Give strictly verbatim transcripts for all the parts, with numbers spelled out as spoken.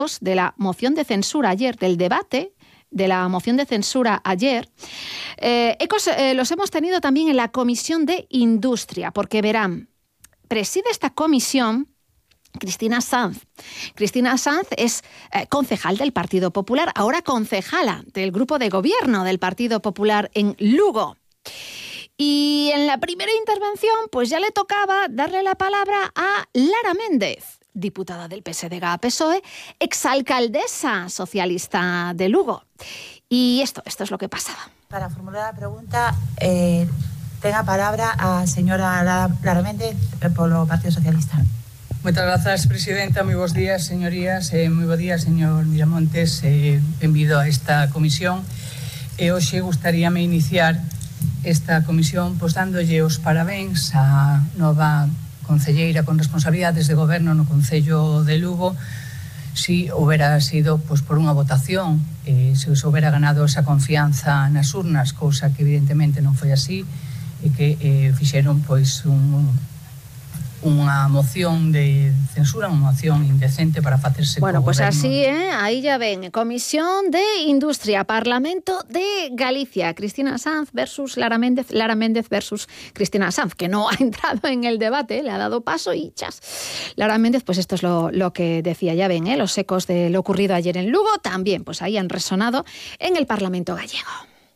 de la moción de censura ayer, del debate de la moción de censura ayer, eh, ecos eh, los hemos tenido también en la Comisión de Industria, porque verán, preside esta comisión Cristina Sanz. Cristina Sanz es eh, concejal del Partido Popular, ahora concejala del grupo de gobierno del Partido Popular en Lugo. Y en la primera intervención, pues ya le tocaba darle la palabra a Lara Méndez, diputada del P S D G A P S O E, exalcaldesa socialista de Lugo. Y esto, esto es lo que pasaba. Para formular la pregunta, eh, tenga palabra a señora Lara, Lara Méndez, polo Partido Socialista. Moitas grazas, presidenta. Moi bons días, señorías. Eh, moi bo día, señor Miramontes. Eh, benvido a esta comisión. E eh, hoxe gustaríame iniciar esta comisión pois dándolle os parabéns á nova concelleira con responsabilidades de goberno no Concello de Lugo. Si houbera sido pois, por unha votación, eh, se os houbera ganado esa confianza nas urnas, cousa que evidentemente non foi así, e que eh, fixeron pois un... unha moción de censura, unha moción indecente para facerse Bueno, pues gobierno. así, ¿eh? Ahí ya ven, Comisión de Industria, Parlamento de Galicia, Cristina Sanz versus Lara Méndez, Lara Méndez versus Cristina Sanz, que no ha entrado en el debate, le ha dado paso y chas. Lara Méndez, pues esto es lo, lo que decía, ya ven, ¿eh? Los ecos de lo ocurrido ayer en Lugo también, pues ahí han resonado en el Parlamento gallego.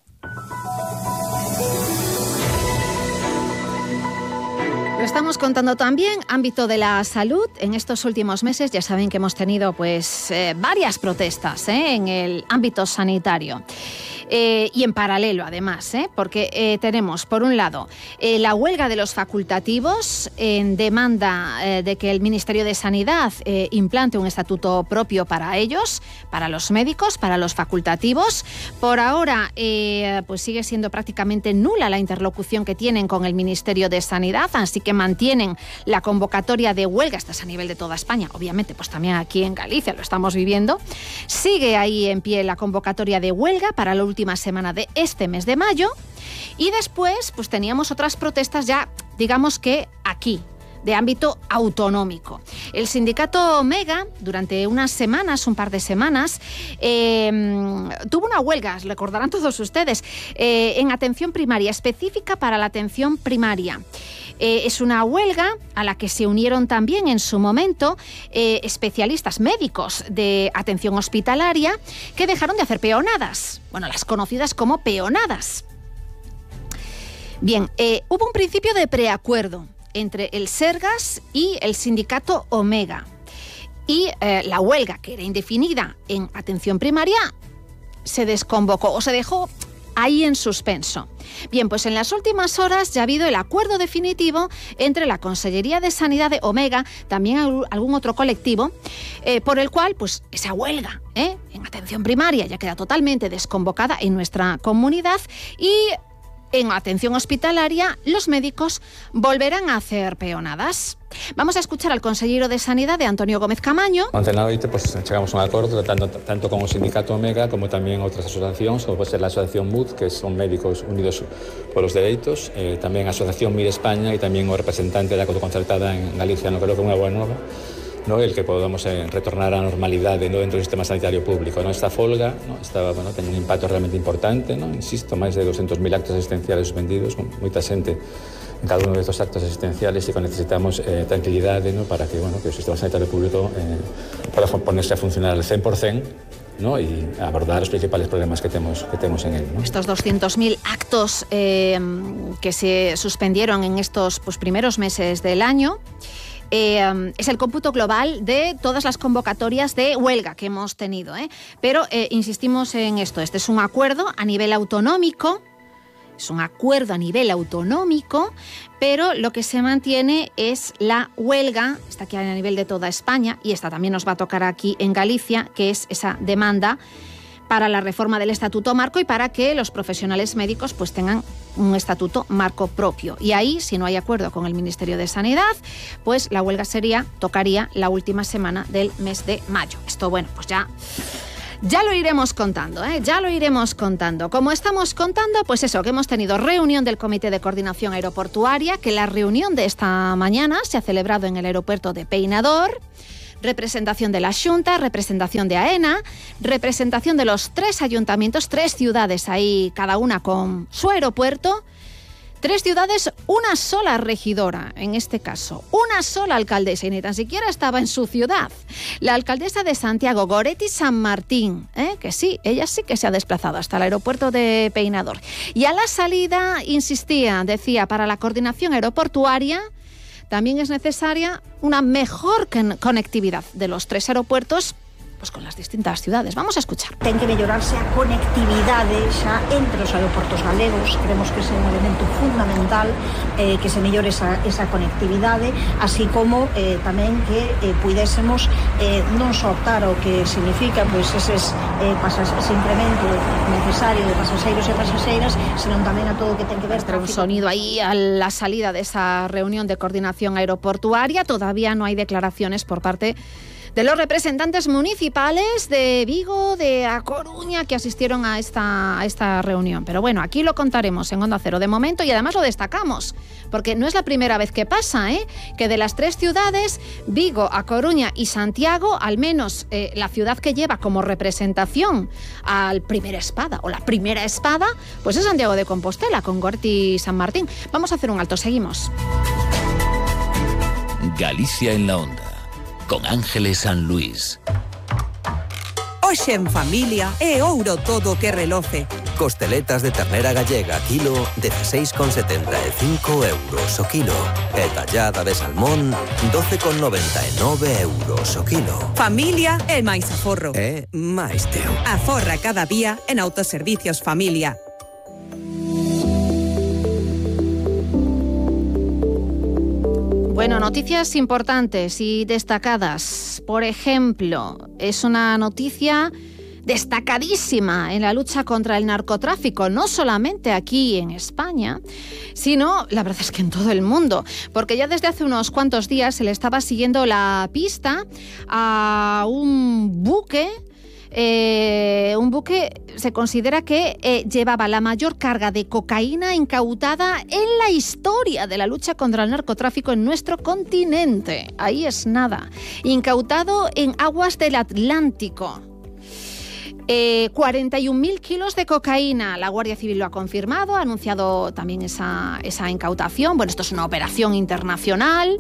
Lo estamos contando también, ámbito de la salud. En estos últimos meses ya saben que hemos tenido pues eh, varias protestas ¿eh? en el ámbito sanitario. Eh, y en paralelo, además, ¿eh? porque eh, tenemos, por un lado, eh, la huelga de los facultativos en demanda eh, de que el Ministerio de Sanidad eh, implante un estatuto propio para ellos, para los médicos, para los facultativos. Por ahora, eh, pues sigue siendo prácticamente nula la interlocución que tienen con el Ministerio de Sanidad, así que mantienen la convocatoria de huelga, esta es a nivel de toda España, obviamente, pues también aquí en Galicia lo estamos viviendo. Sigue ahí en pie la convocatoria de huelga para la última semana de este mes de mayo y después pues teníamos otras protestas ya, digamos que aquí, de ámbito autonómico. El sindicato Omega, durante unas semanas, un par de semanas, eh, tuvo una huelga, recordarán todos ustedes, eh, en atención primaria, específica para la atención primaria. Eh, es una huelga a la que se unieron también en su momento eh, especialistas médicos de atención hospitalaria que dejaron de hacer peonadas, bueno, las conocidas como peonadas. Bien, eh, hubo un principio de preacuerdo entre el Sergas y el sindicato Omega. Y eh, la huelga, que era indefinida en atención primaria, se desconvocó o se dejó ahí en suspenso. Bien, pues en las últimas horas ya ha habido el acuerdo definitivo entre la Consellería de Sanidad de Omega, también algún otro colectivo, eh, por el cual pues esa huelga ¿eh? en atención primaria ya queda totalmente desconvocada en nuestra comunidad y en atención hospitalaria los médicos volverán a hacer peonadas. Vamos a escuchar al consellero de Sanidade, Antonio Gómez Camaño. Onte na noite pues, chegamos a un acordo tanto, tanto con o sindicato Omega como tamén outras asociacións, como pode ser a asociación M U D, que son Médicos Unidos polos Dereitos, eh, tamén a asociación M I R España e tamén o representante da concertada en Galicia, no creo que é unha boa nova, no, el que podamos eh, retornar á normalidade no, dentro do sistema sanitario público. No? Esta folga no, estaba, bueno, ten un impacto realmente importante, no? Insisto, máis de doscientos mil actos asistenciales suspendidos, con moita xente en cada uno de estos actos asistenciales y que necesitamos eh, tranquilidade no? para que, bueno, que o sistema sanitario público eh, pueda ponerse a funcionar al cien por ciento ¿no? y abordar los principales problemas que tenemos, que tenemos en él. ¿no? Estos doscientos mil actos eh, que se suspendieron en estos pues, primeros meses del año Eh, es el cómputo global de todas las convocatorias de huelga que hemos tenido, ¿eh? Pero eh, insistimos en esto, este es un acuerdo a nivel autonómico, es un acuerdo a nivel autonómico, pero lo que se mantiene es la huelga, esta aquí a nivel de toda España, y esta también nos va a tocar aquí en Galicia, que es esa demanda para la reforma del Estatuto Marco y para que los profesionales médicos pues tengan un Estatuto Marco propio. Y ahí, si no hay acuerdo con el Ministerio de Sanidad, pues la huelga sería, tocaría la última semana del mes de mayo. Esto, bueno, pues ya... Ya lo iremos contando, ¿eh? Ya lo iremos contando. Como estamos contando, pues eso, que hemos tenido reunión del Comité de Coordinación Aeroportuaria, que la reunión de esta mañana se ha celebrado en el aeropuerto de Peinador. Representación de la Xunta, representación de AENA, representación de los tres ayuntamientos, tres ciudades ahí, cada una con su aeropuerto. Tres ciudades, una sola regidora, en este caso, una sola alcaldesa, y ni tan siquiera estaba en su ciudad. La alcaldesa de Santiago, Goretti San Martín, ¿eh? que sí, ella sí que se ha desplazado hasta el aeropuerto de Peinador. Y a la salida insistía, decía, para la coordinación aeroportuaria también es necesaria una mejor conectividad de los tres aeropuertos, pues con las distintas ciudades. Vamos a escuchar. Ten que mellorarse a conectividade xa entre os aeroportos galegos. Creemos que ese é un elemento fundamental, eh, que se mellore esa, esa conectividade, así como eh, tamén que eh, puidésemos eh, non só optar ao que significa pois, eses, eh, pasas, ese incremento necesario de pasaxeiros e pasaxeiras, senón tamén a todo o que ten que ver... Un sonido ahí a la salida de esa reunión de coordinación aeroportuaria. Todavía no hay declaraciones por parte de los representantes municipales de Vigo, de A Coruña, que asistieron a esta, a esta reunión. Pero bueno, aquí lo contaremos en Onda Cero de momento y además lo destacamos, porque no es la primera vez que pasa, ¿eh? que de las tres ciudades, Vigo, A Coruña y Santiago, al menos eh, la ciudad que lleva como representación al Primera Espada, o la Primera Espada, pues es Santiago de Compostela, con Goretti San Martín. Vamos a hacer un alto, seguimos. Galicia en la Onda, con Ángeles San Luis. Hoxe en familia é ouro todo que reloce. Costeletas de ternera gallega kilo, dieciséis con setenta e cinco euros o kilo. E tallada de salmón, doce con noventa e nove euros o kilo. Familia é máis aforro. É máis teu. Aforra cada día en Autoservicios Familia. Bueno, noticias importantes y destacadas. Por ejemplo, es una noticia destacadísima en la lucha contra el narcotráfico, no solamente aquí en España, sino, la verdad es que en todo el mundo, porque ya desde hace unos cuantos días se le estaba siguiendo la pista a un buque. Eh, un buque se considera que eh, llevaba la mayor carga de cocaína incautada en la historia de la lucha contra el narcotráfico en nuestro continente. Ahí es nada. Incautado en aguas del Atlántico. Eh, cuarenta y un mil kilos de cocaína. La Guardia Civil lo ha confirmado, ha anunciado también esa, esa incautación. Bueno, esto es una operación internacional.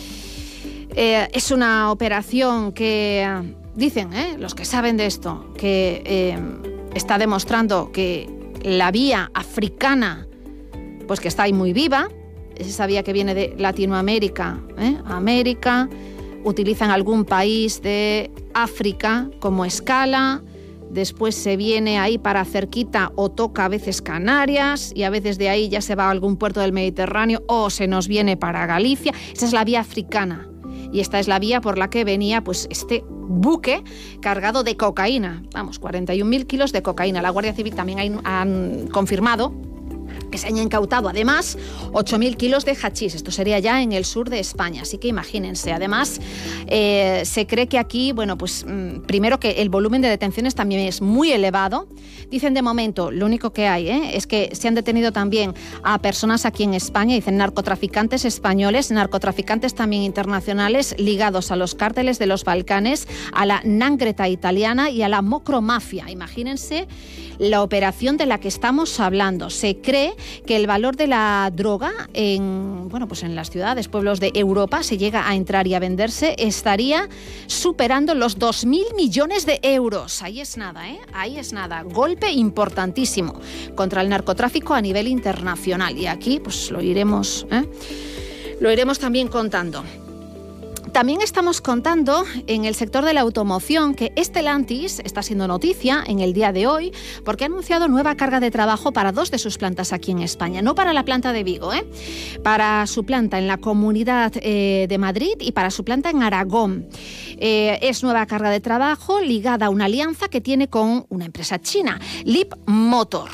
Eh, es una operación que... Dicen, ¿eh? los que saben de esto, que eh, está demostrando que la vía africana, pues que está ahí muy viva, esa vía que viene de Latinoamérica, ¿eh? América, utilizan algún país de África como escala, después se viene ahí para cerquita o toca a veces Canarias y a veces de ahí ya se va a algún puerto del Mediterráneo o se nos viene para Galicia. Esa es la vía africana. Y esta es la vía por la que venía pues este buque cargado de cocaína. Vamos, cuarenta y un mil kilos de cocaína. La Guardia Civil también ha confirmado que se han incautado además ocho mil kilos de hachís. Esto sería ya en el sur de España, así que imagínense. Además, eh, se cree que aquí, bueno, pues mmm, primero que el volumen de detenciones también es muy elevado. Dicen de momento, lo único que hay ¿eh? es que se han detenido también a personas aquí en España, dicen narcotraficantes españoles, narcotraficantes también internacionales ligados a los cárteles de los Balcanes, a la Nangreta italiana y a la Mocromafia. Imagínense la operación de la que estamos hablando. Se cree que el valor de la droga en, bueno, pues en las ciudades, pueblos de Europa, se llega a entrar y a venderse, estaría superando los dos mil millones de euros. Ahí es nada, ¿eh? Ahí es nada. Golpe importantísimo contra el narcotráfico a nivel internacional. Y aquí, pues lo iremos, ¿eh? lo iremos también contando. También estamos contando en el sector de la automoción que Stellantis está siendo noticia en el día de hoy porque ha anunciado nueva carga de trabajo para dos de sus plantas aquí en España. No para la planta de Vigo, ¿eh? para su planta en la Comunidad eh, de Madrid y para su planta en Aragón. Eh, es nueva carga de trabajo ligada a una alianza que tiene con una empresa china, Leap Motor.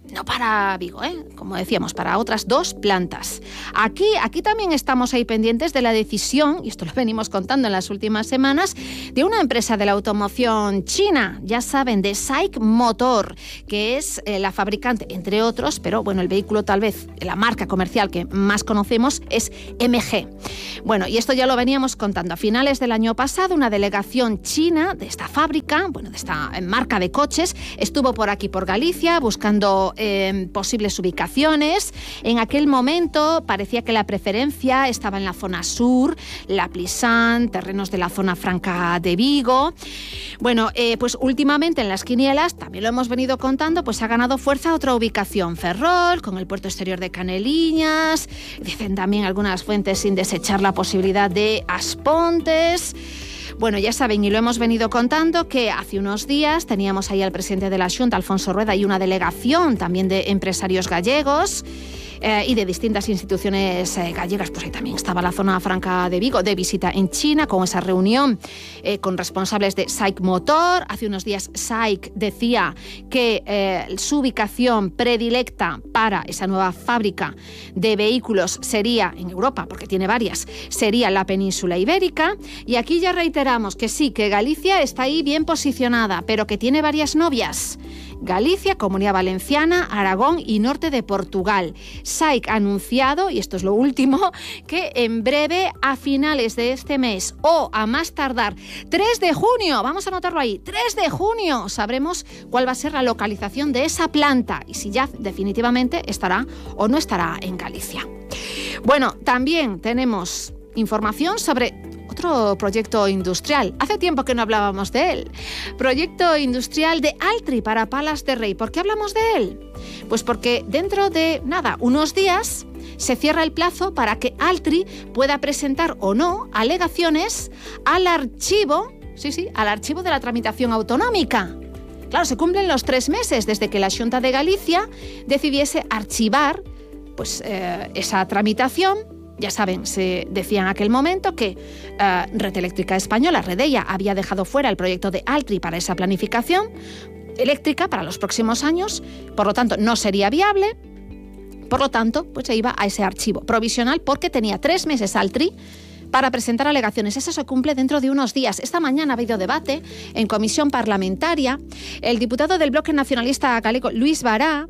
no para Vigo, ¿eh? Como decíamos, para otras dos plantas. Aquí, aquí también estamos ahí pendientes de la decisión, y esto lo venimos contando en las últimas semanas, de una empresa de la automoción china, ya saben, de SAIC Motor, que es eh, la fabricante, entre otros, pero bueno, el vehículo tal vez, la marca comercial que más conocemos es M G. Bueno, y esto ya lo veníamos contando. A finales del año pasado, una delegación china de esta fábrica, bueno, de esta marca de coches, estuvo por aquí, por Galicia, buscando Eh, posibles ubicaciones. En aquel momento parecía que la preferencia estaba en la zona sur, La Plisán, terrenos de la zona franca de Vigo. Bueno, eh, pues últimamente en las quinielas, también lo hemos venido contando, pues ha ganado fuerza otra ubicación, Ferrol, con el puerto exterior de Caneliñas. Dicen también algunas fuentes sin desechar la posibilidad de Aspontes. Bueno, ya saben, y lo hemos venido contando, que hace unos días teníamos ahí al presidente de la Xunta, Alfonso Rueda, y una delegación también de empresarios gallegos eh, y de distintas instituciones eh, gallegas. Pues ahí también estaba la zona franca de Vigo, de visita en China, con esa reunión eh, con responsables de SAIC Motor. Hace unos días SAIC decía que eh, su ubicación predilecta para esa nueva fábrica de vehículos sería, en Europa, porque tiene varias, sería la península ibérica. Y aquí ya reiteramos que sí, que Galicia está ahí bien posicionada, pero que tiene varias novias. Galicia, Comunidad Valenciana, Aragón y norte de Portugal. SAIC ha anunciado, y esto es lo último, que en breve, a finales de este mes o a más tardar tres de junio, vamos a anotarlo ahí, tres de junio, sabremos cuál va a ser la localización de esa planta y si ya definitivamente estará o no estará en Galicia. Bueno, también tenemos información sobre otro proyecto industrial. Hace tiempo que no hablábamos de él. Proyecto industrial de Altri para Palas de Rei. ¿Por qué hablamos de él? Pues porque dentro de, nada, unos días se cierra el plazo para que Altri pueda presentar o no alegaciones al archivo, sí, sí, al archivo de la tramitación autonómica. Claro, se cumplen los tres meses desde que la Xunta de Galicia decidiese archivar pues, eh, esa tramitación. Ya saben, se decía en aquel momento que uh, Red Eléctrica Española, Redeia, había dejado fuera el proyecto de Altri para esa planificación eléctrica para los próximos años, por lo tanto no sería viable, por lo tanto pues se iba a ese archivo provisional porque tenía tres meses Altri para presentar alegaciones. Eso se cumple dentro de unos días. Esta mañana ha habido debate en comisión parlamentaria. El diputado del Bloque Nacionalista Galego, Luis Bará,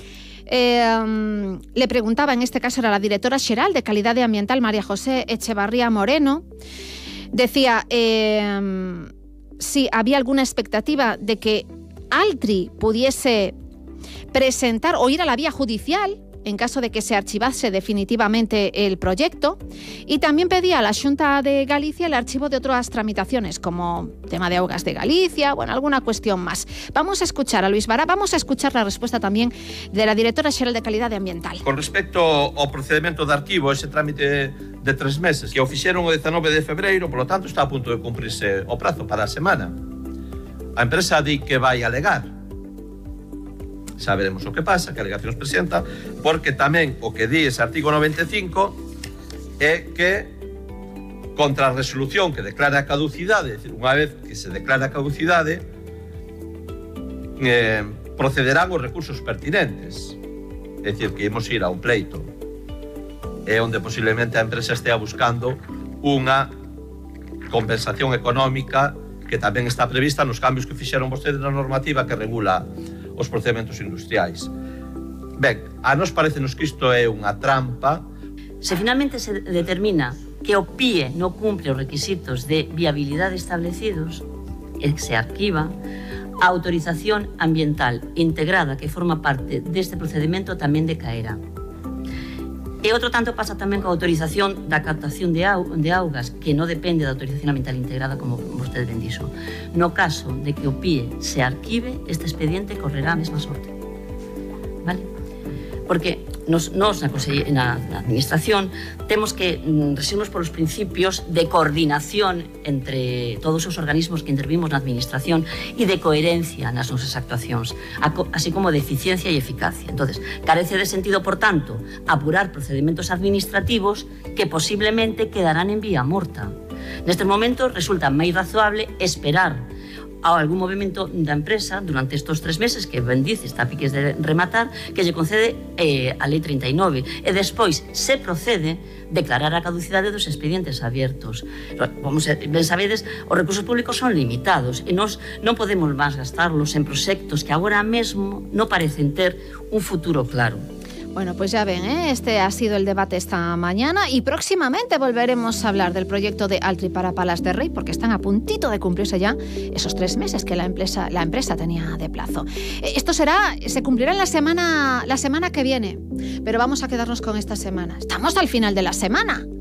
Eh, le preguntaba, en este caso era la directora xeral de Calidad Ambiental, María José Echevarría Moreno, decía eh, si había alguna expectativa de que Altri pudiese presentar o ir a la vía judicial en caso de que se archivase definitivamente el proyecto, y también pedía a la Xunta de Galicia el archivo de otras tramitaciones, como tema de augas de Galicia, bueno, alguna cuestión más. Vamos a escuchar a Luis Bará, vamos a escuchar la respuesta también de la directora xeral de Calidad Ambiental. Con respecto ao procedimento de arquivo, ese trámite de tres meses, que o fixeron o dezanove de febreiro, por lo tanto está a punto de cumprirse o prazo para a semana. A empresa di que vai alegar. Xa veremos o que pasa, que alegacións presenta, porque tamén o que di ese artigo noventa e cinco é que contra a resolución que declara a caducidade, é dicir, unha vez que se declara a caducidade, eh, procederán os recursos pertinentes. É dicir, que imos ir a un pleito. É onde posiblemente a empresa estea buscando unha compensación económica que tamén está prevista nos cambios que fixeron vostedes na normativa que regula os procedementos industriais. Ben, a nos parecenos que isto é unha trampa. Se finalmente se determina que o P I E non cumpre os requisitos de viabilidade establecidos, e se arquiva, a autorización ambiental integrada que forma parte deste procedimento tamén decaerá. E outro tanto pasa tamén coa autorización da captación de, au de augas, que non depende da autorización ambiental integrada, como vostede ben dixo. No caso de que o P I E se arquive, este expediente correrá a mesma sorte. Vale? Porque nos, nos na, na, na administración temos que mm, regirnos por os principios de coordinación entre todos os organismos que intervimos na administración e de coherencia nas nosas actuacións, así como de eficiencia e eficacia. Entonces, carece de sentido, por tanto, apurar procedimentos administrativos que posiblemente quedarán en vía morta. Nestes momentos resulta máis razoable esperar a algún movimento da empresa durante estes tres meses que ben dice, está a piques de rematar, que lle concede eh, a lei trinta e nove, e despois se procede declarar a caducidade dos expedientes abiertos. Como ben sabedes, os recursos públicos son limitados e nós non podemos máis gastarlos en proxectos que agora mesmo non parecen ter un futuro claro. Bueno, pues ya ven, ¿eh? Este ha sido el debate esta mañana y próximamente volveremos a hablar del proyecto de Altri para Palas de Rei, porque están a puntito de cumplirse ya esos tres meses que la empresa, la empresa tenía de plazo. Esto será, se cumplirá en la semana, la semana que viene, pero vamos a quedarnos con esta semana. Estamos al final de la semana.